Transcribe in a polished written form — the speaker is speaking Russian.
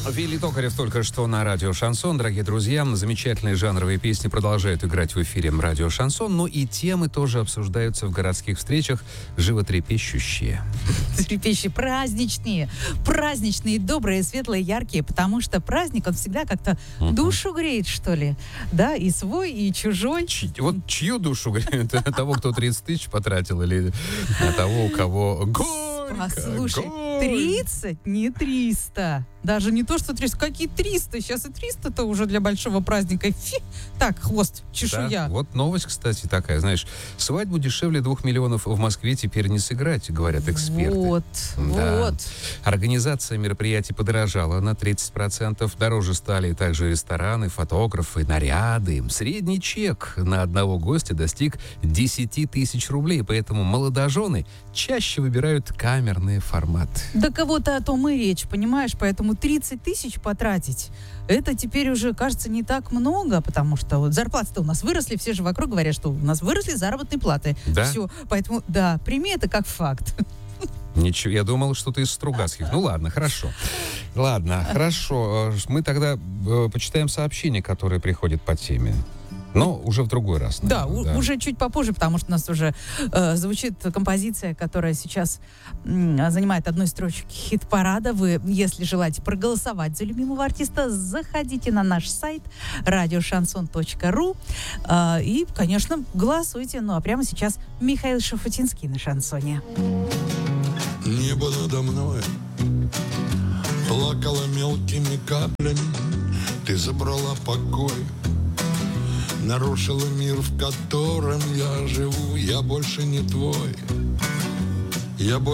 Вилли Токарев только что на радио «Шансон». Дорогие друзья, замечательные жанровые песни продолжают играть в эфире радио «Шансон», но и темы тоже обсуждаются в городских встречах, животрепещущие. Трепещущие, праздничные, добрые, светлые, яркие, потому что праздник, он всегда как-то душу греет, что ли, да, и свой, и чужой. Вот чью душу греет? Того, кто 30 тысяч потратил, или того, у кого горько? Послушай, 30, не 300. Даже не то, что 300. Какие 300? Сейчас и 300-то уже для большого праздника. Так, хвост, чешуя. Да, вот новость, кстати, такая, знаешь, свадьбу дешевле 2 миллионов в Москве теперь не сыграть, говорят эксперты. Вот. Организация мероприятий подорожала на 30%. Дороже стали также рестораны, фотографы, наряды. Средний чек на одного гостя достиг 10 тысяч рублей, поэтому молодожены чаще выбирают камерный формат. Да кого-то о том и речь, понимаешь? Поэтому 30 тысяч потратить, это теперь уже, кажется, не так много, потому что вот зарплаты-то у нас выросли, все же вокруг говорят, что у нас выросли заработные платы. Да? Все, поэтому, да, прими это как факт. Ничего, я думал, что ты из Стругацких. Ну ладно, хорошо. Мы тогда почитаем сообщения, которые приходят по теме. Но уже в другой раз. Наверное, Да, уже чуть попозже, потому что у нас уже звучит композиция, которая сейчас занимает одну из строчек хит-парада. Вы, если желаете проголосовать за любимого артиста, заходите на наш сайт radioshanson.ru и, конечно, голосуйте. Ну а прямо сейчас Михаил Шафутинский на шансоне. Небо надо мной плакало мелкими каплями. Ты забрала покой, нарушила мир, в котором я живу. Я больше не твой.